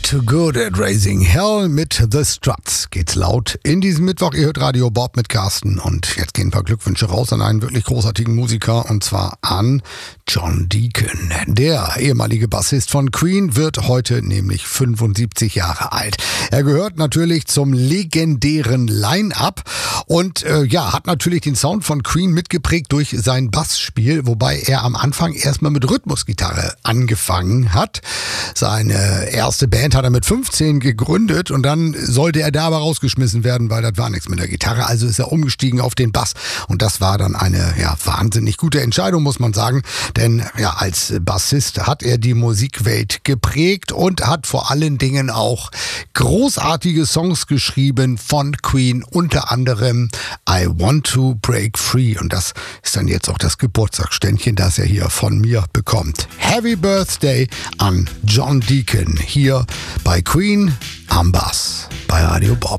Too Good at Raising Hell mit The Struts geht's laut in diesem Mittwoch. Ihr hört Radio Bob mit Carsten und jetzt gehen ein paar Glückwünsche raus an einen wirklich großartigen Musiker und zwar an John Deacon. Der ehemalige Bassist von Queen wird heute nämlich 75 Jahre alt. Er gehört natürlich zum legendären Line-Up und hat natürlich den Sound von Queen mitgeprägt durch sein Bassspiel, wobei er am Anfang erstmal mit Rhythmusgitarre angefangen hat. Seine erste Band hat er mit 15 gegründet und dann sollte er da aber rausgeschmissen werden, weil das war nichts mit der Gitarre. Also ist er umgestiegen auf den Bass und das war dann eine wahnsinnig gute Entscheidung, muss man sagen. Denn als Bassist hat er die Musikwelt geprägt und hat vor allen Dingen auch großartige Songs geschrieben von Queen, unter anderem I Want to Break Free. Und das ist dann jetzt auch das Geburtstagsständchen, das er hier von mir bekommt. Happy Birthday an John Deacon hier bei Queen am Bass bei Radio Bob.